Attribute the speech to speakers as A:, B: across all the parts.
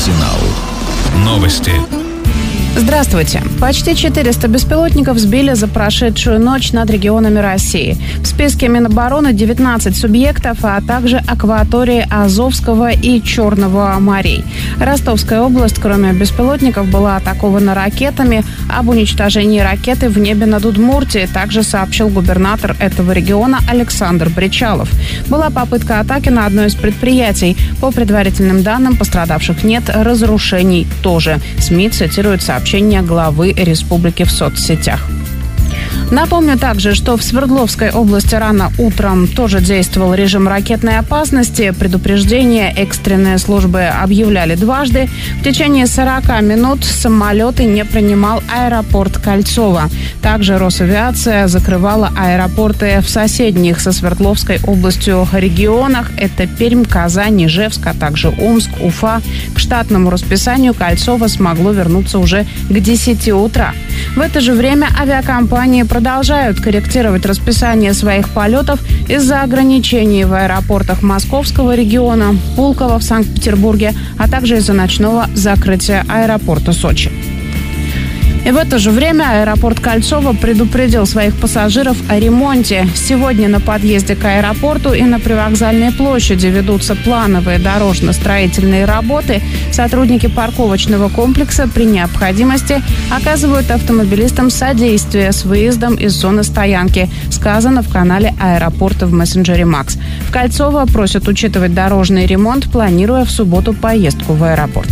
A: Арсенал новости.
B: Здравствуйте. Почти 400 беспилотников сбили за прошедшую ночь над регионами России. В списке Минобороны 19 субъектов, а также акватории Азовского и Черного морей. Ростовская область, кроме беспилотников, была атакована ракетами. Об уничтожении ракеты в небе над Удмуртией также сообщил губернатор этого региона Александр Бричалов. Была попытка атаки на одно из предприятий. По предварительным данным, пострадавших нет, разрушений тоже. СМИ цитируют сообщение главы республики в соцсетях. Напомню также, что в Свердловской области рано утром тоже действовал режим ракетной опасности. Предупреждения экстренные службы объявляли дважды. В течение 40 минут самолеты не принимал аэропорт Кольцово. Также Росавиация закрывала аэропорты в соседних со Свердловской областью регионах. Это Пермь, Казань, Ижевск, а также Омск, Уфа. К штатному расписанию Кольцово смогло вернуться уже к 10 утра. В это же время авиакомпании продолжают корректировать расписание своих полетов из-за ограничений в аэропортах Московского региона, Пулково в Санкт-Петербурге, а также из-за ночного закрытия аэропорта Сочи. И в это же время аэропорт Кольцово предупредил своих пассажиров о ремонте. Сегодня на подъезде к аэропорту и на привокзальной площади ведутся плановые дорожно-строительные работы. Сотрудники парковочного комплекса при необходимости оказывают автомобилистам содействие с выездом из зоны стоянки, сказано в канале аэропорта в мессенджере Макс. В Кольцово просят учитывать дорожный ремонт, планируя в субботу поездку в аэропорт.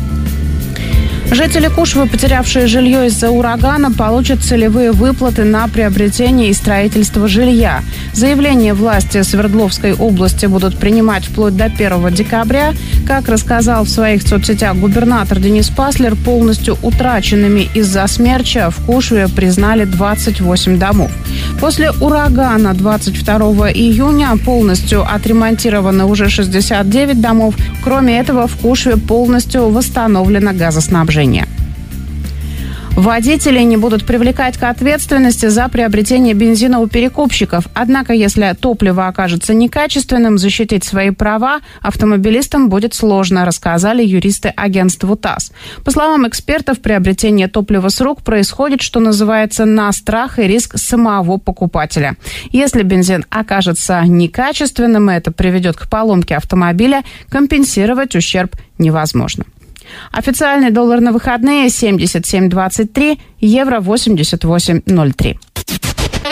B: Жители Кушвы, потерявшие жилье из-за урагана, получат целевые выплаты на приобретение и строительство жилья. Заявления власти Свердловской области будут принимать вплоть до 1 декабря. Как рассказал в своих соцсетях губернатор Денис Паслер, полностью утраченными из-за смерча в Кушве признали 28 домов. После урагана 22 июня полностью отремонтировано уже 69 домов. Кроме этого, в Кушве полностью восстановлено газоснабжение. Водители не будут привлекать к ответственности за приобретение бензина у перекупщиков. Однако, если топливо окажется некачественным, защитить свои права автомобилистам будет сложно, рассказали юристы агентству ТАСС. По словам экспертов, приобретение топлива с рук происходит, что называется, на страх и риск самого покупателя. Если бензин окажется некачественным, и это приведет к поломке автомобиля, компенсировать ущерб невозможно. Официальный доллар на выходные 77.23, евро 88.03.